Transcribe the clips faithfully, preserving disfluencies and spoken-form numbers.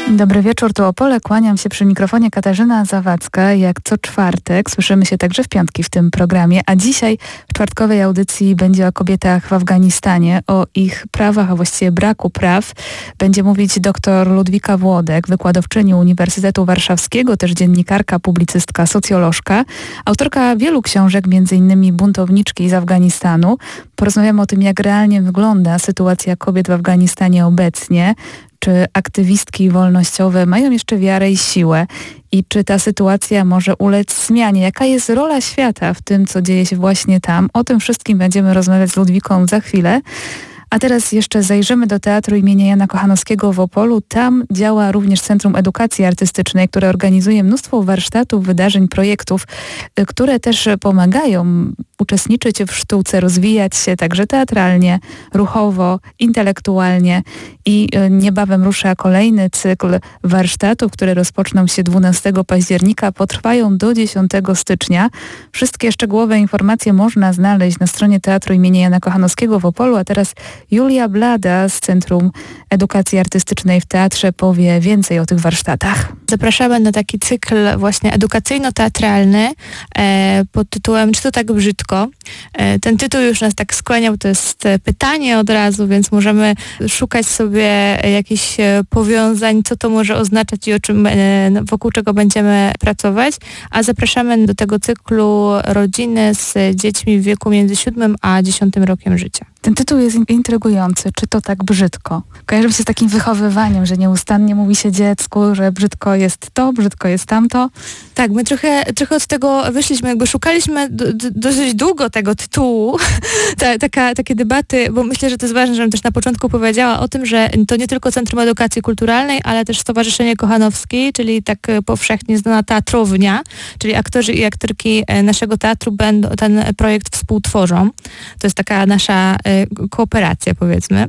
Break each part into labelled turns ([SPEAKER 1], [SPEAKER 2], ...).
[SPEAKER 1] Dobry wieczór, tu Opole. Kłaniam się przy mikrofonie Katarzyna Zawadzka. Jak co czwartek słyszymy się także w piątki w tym programie, a dzisiaj w czwartkowej audycji będzie o kobietach w Afganistanie, o ich prawach, a właściwie braku praw. Będzie mówić dr Ludwika Włodek, wykładowczyni Uniwersytetu Warszawskiego, też dziennikarka, publicystka, socjolożka, autorka wielu książek, między innymi Buntowniczki z Afganistanu. Porozmawiamy o tym, jak realnie wygląda sytuacja kobiet w Afganistanie obecnie. Czy aktywistki wolnościowe mają jeszcze wiarę i siłę i czy ta sytuacja może ulec zmianie? Jaka jest rola świata w tym, co dzieje się właśnie tam? O tym wszystkim będziemy rozmawiać z Ludwiką za chwilę. A teraz jeszcze zajrzymy do Teatru imienia Jana Kochanowskiego w Opolu. Tam działa również Centrum Edukacji Artystycznej, które organizuje mnóstwo warsztatów, wydarzeń, projektów, które też pomagają uczestniczyć w sztuce, rozwijać się także teatralnie, ruchowo, intelektualnie. I niebawem rusza kolejny cykl warsztatów, które rozpoczną się dwunastego października, potrwają do dziesiątego stycznia. Wszystkie szczegółowe informacje można znaleźć na stronie Teatru imienia Jana Kochanowskiego w Opolu, a teraz Julia Blada z Centrum Edukacji Artystycznej w Teatrze powie więcej o tych warsztatach.
[SPEAKER 2] Zapraszamy na taki cykl właśnie edukacyjno-teatralny e, pod tytułem Czy to tak brzydko? E, ten tytuł już nas tak skłaniał, to jest pytanie od razu, więc możemy szukać sobie jakichś powiązań, co to może oznaczać i o czym, e, wokół czego będziemy pracować. A zapraszamy do tego cyklu rodziny z dziećmi w wieku między siódmym a dziesiątym rokiem życia.
[SPEAKER 1] Ten tytuł jest intrygujący. Czy to tak brzydko? Kojarzy mi się z takim wychowywaniem, że nieustannie mówi się dziecku, że brzydko jest to, brzydko jest tamto.
[SPEAKER 2] Tak, my trochę, trochę od tego wyszliśmy, jakby szukaliśmy do, do, dosyć długo tego tytułu, Ta, taka, takie debaty, bo myślę, że to jest ważne, żebym też na początku powiedziała o tym, że to nie tylko Centrum Edukacji Kulturalnej, ale też Stowarzyszenie Kochanowskiej, czyli tak powszechnie znana teatrownia, czyli aktorzy i aktorki naszego teatru będą ten projekt współtworzą. To jest taka nasza kooperacja, powiedzmy.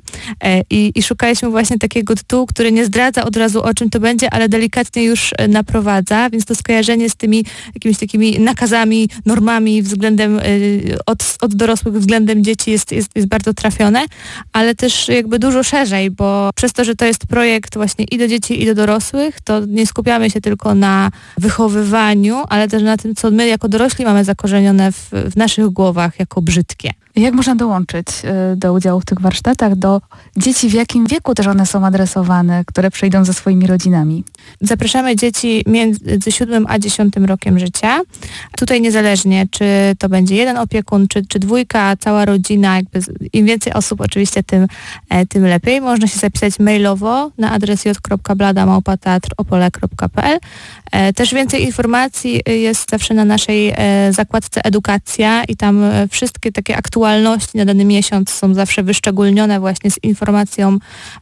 [SPEAKER 2] I, I szukaliśmy właśnie takiego tytułu, który nie zdradza od razu, o czym to będzie, ale delikatnie już naprowadza, więc to skojarzenie z tymi jakimiś takimi nakazami, normami względem od, od dorosłych względem dzieci jest, jest, jest bardzo trafione, ale też jakby dużo szerzej, bo przez to, że to jest projekt właśnie i do dzieci, i do dorosłych, to nie skupiamy się tylko na wychowywaniu, ale też na tym, co my jako dorośli mamy zakorzenione w, w naszych głowach jako brzydkie.
[SPEAKER 1] Jak można dołączyć do udziału w tych warsztatach, do dzieci, w jakim wieku też one są adresowane, które przyjdą ze swoimi rodzinami?
[SPEAKER 2] Zapraszamy dzieci między siódmym a dziesiątym rokiem życia. Tutaj niezależnie, czy to będzie jeden opiekun, czy, czy dwójka, cała rodzina, jakby im więcej osób oczywiście, tym, tym lepiej. Można się zapisać mailowo na adres j kropka blada małpa teatr opole kropka p l. Też więcej informacji jest zawsze na naszej zakładce Edukacja i tam wszystkie takie aktualności na dany miesiąc są zawsze wyszczególnione właśnie z informacją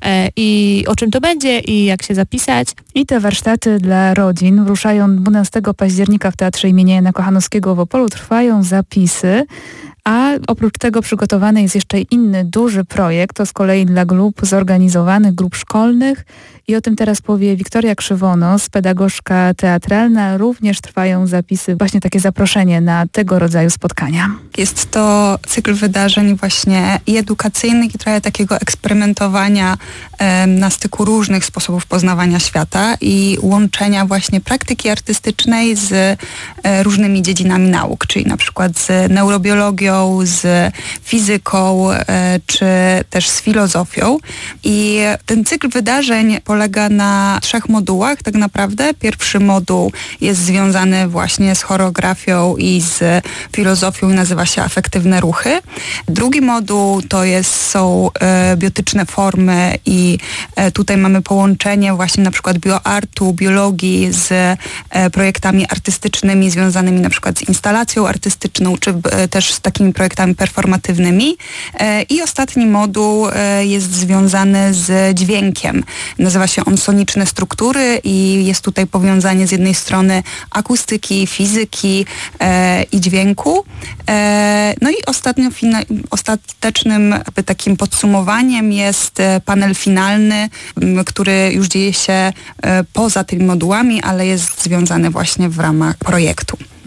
[SPEAKER 2] i o czym to będzie i jak się zapisać.
[SPEAKER 1] I te warsztaty dla rodzin ruszają dwunastego października w Teatrze imienia Jana Kochanowskiego w Opolu. Trwają zapisy. A oprócz tego przygotowany jest jeszcze inny duży projekt, to z kolei dla grup zorganizowanych, grup szkolnych i o tym teraz powie Wiktoria Krzywonos, pedagogzka teatralna. Również trwają zapisy, właśnie takie zaproszenie na tego rodzaju spotkania.
[SPEAKER 3] Jest to cykl wydarzeń właśnie i edukacyjnych i trochę takiego eksperymentowania e, na styku różnych sposobów poznawania świata i łączenia właśnie praktyki artystycznej z e, różnymi dziedzinami nauk, czyli na przykład z neurobiologią, z fizyką, e, czy też z filozofią. I ten cykl wydarzeń polega na trzech modułach tak naprawdę. Pierwszy moduł jest związany właśnie z choreografią i z filozofią i nazywa się Afektywne ruchy. Drugi moduł to jest, są e, biotyczne formy i e, tutaj mamy połączenie właśnie na przykład bioartu, biologii z e, projektami artystycznymi związanymi na przykład z instalacją artystyczną, czy e, też z takimi projektami performatywnymi. E, I ostatni moduł e, jest związany z dźwiękiem. Nazywa się on Soniczne struktury i jest tutaj powiązanie z jednej strony akustyki, fizyki e, i dźwięku. E, no i ostatnio fina, ostatecznym jakby takim podsumowaniem jest panel finalny, m, który już dzieje się e, poza tymi modułami, ale jest związany właśnie w ramach projektu.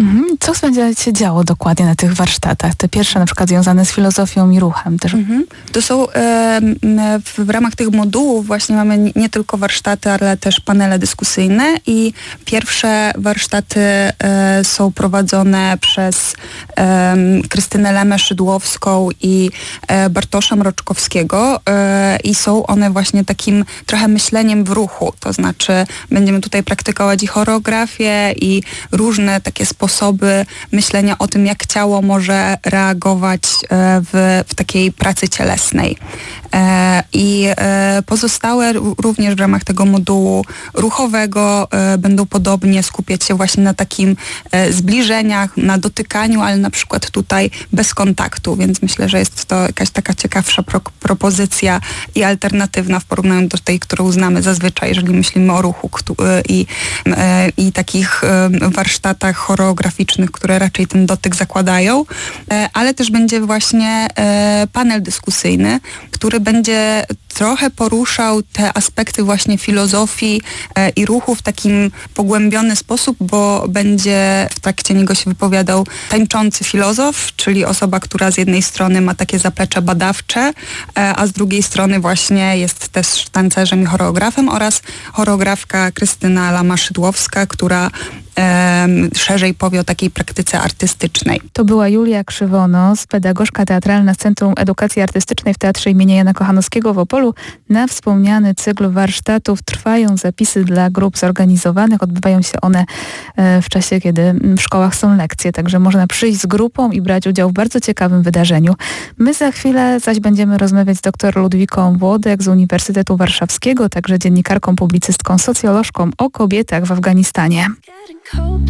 [SPEAKER 1] Mhm. Co będzie się działo dokładnie na tych warsztatach? Te pierwsze na przykład związane z filozofią i ruchem też.
[SPEAKER 3] Mhm. To są e, w, w ramach tych modułów właśnie mamy nie tylko warsztaty, ale też panele dyskusyjne i pierwsze warsztaty e, są prowadzone przez e, Krystynę Lemę-Szydłowską i e, Bartosza Mroczkowskiego e, i są one właśnie takim trochę myśleniem w ruchu, to znaczy będziemy tutaj praktykować i choreografię i różne takie sposoby myślenia o tym, jak ciało może reagować w, w takiej pracy cielesnej. I pozostałe również w ramach tego modułu ruchowego będą podobnie skupiać się właśnie na takim zbliżeniach, na dotykaniu, ale na przykład tutaj bez kontaktu, więc myślę, że jest to jakaś taka ciekawsza pro, propozycja i alternatywna w porównaniu do tej, którą znamy zazwyczaj, jeżeli myślimy o ruchu i, i takich warsztatach choreograficznych, które raczej ten dotyk zakładają, ale też będzie właśnie panel dyskusyjny, który będzie trochę poruszał te aspekty właśnie filozofii i ruchu w takim pogłębiony sposób, bo będzie w trakcie niego się wypowiadał tańczący filozof, czyli osoba, która z jednej strony ma takie zaplecze badawcze, a z drugiej strony właśnie jest też tancerzem i choreografem, oraz choreografka Krystyna Lama-Szydłowska, która Um, szerzej powie o takiej praktyce artystycznej.
[SPEAKER 1] To była Julia Krzywonos, pedagogzka teatralna z Centrum Edukacji Artystycznej w Teatrze imienia Jana Kochanowskiego w Opolu. Na wspomniany cykl warsztatów trwają zapisy dla grup zorganizowanych. Odbywają się one w czasie, kiedy w szkołach są lekcje, także można przyjść z grupą i brać udział w bardzo ciekawym wydarzeniu. My za chwilę zaś będziemy rozmawiać z dr Ludwiką Włodek z Uniwersytetu Warszawskiego, także dziennikarką, publicystką, socjolożką o kobietach w Afganistanie.
[SPEAKER 4] Cold